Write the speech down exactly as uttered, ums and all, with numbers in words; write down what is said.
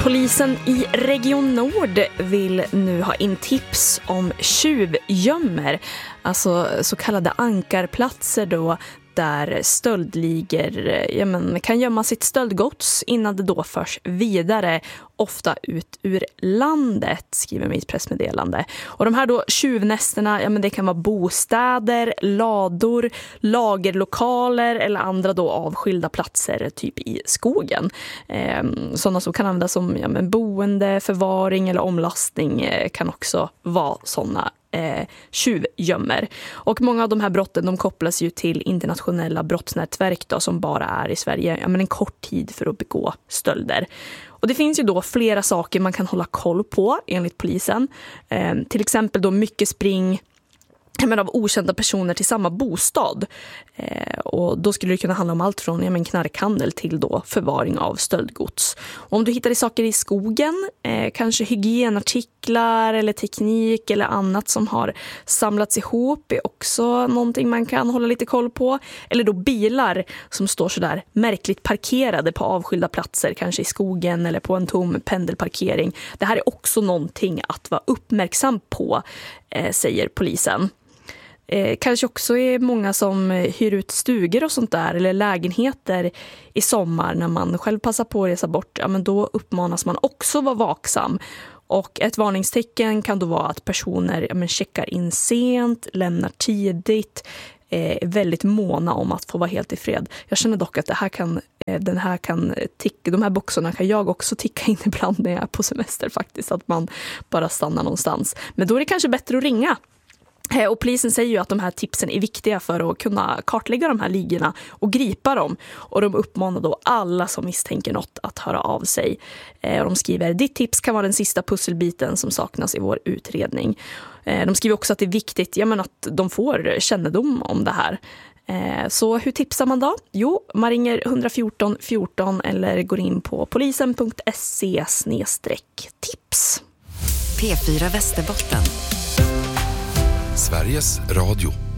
Polisen i Region Nord vill nu ha in tips om tjuvgömmer, alltså så kallade ankarplatser då, där stöldligor ja, men, kan gömma sitt stöldgods innan det då förs vidare, ofta ut ur landet, skriver mitt pressmeddelande. Och de här då tjuvnästerna, ja, men det kan vara bostäder, lador, lagerlokaler eller andra då avskilda platser typ i skogen. Eh, sådana som kan användas som ja, men boende, förvaring eller omlastning eh, kan också vara sådana Eh, tjuvgömmer. Och många av de här brotten de kopplas ju till internationella brottsnätverk då, som bara är i Sverige ja, men en kort tid för att begå stölder. Och det finns ju då flera saker man kan hålla koll på enligt polisen. Eh, till exempel då mycket spring men av okända personer till samma bostad. Eh, och då skulle det kunna handla om allt från ja, men knarkhandel till då förvaring av stöldgods. Och om du hittar saker i skogen, eh, kanske hygienartiklar eller teknik eller annat som har samlats ihop är också någonting man kan hålla lite koll på. Eller då bilar som står så där märkligt parkerade på avskilda platser, kanske i skogen eller på en tom pendelparkering. Det här är också någonting att vara uppmärksam på, eh, säger polisen. Eh, kanske också är många som hyr ut stugor och sånt där eller lägenheter i sommar när man själv passar på att resa bort. Ja, men då uppmanas man också vara vaksam. Och ett varningstecken kan då vara att personer ja, men checkar in sent, lämnar tidigt, är eh, väldigt måna om att få vara helt i fred. Jag känner dock att det här kan, eh, den här kan ticka, de här boxarna kan jag också ticka in ibland när jag är på semester faktiskt, att man bara stannar någonstans. Men då är det kanske bättre att ringa. Och polisen säger ju att de här tipsen är viktiga för att kunna kartlägga de här ligorna och gripa dem. Och de uppmanar då alla som misstänker något att höra av sig. Och de skriver, ditt tips kan vara den sista pusselbiten som saknas i vår utredning. De skriver också att det är viktigt ja, men att de får kännedom om det här. Så hur tipsar man då? Jo, man ringer ett fjorton fjorton eller går in på polisen punkt se snedstreck tips. P fyra Västerbotten. Sveriges Radio.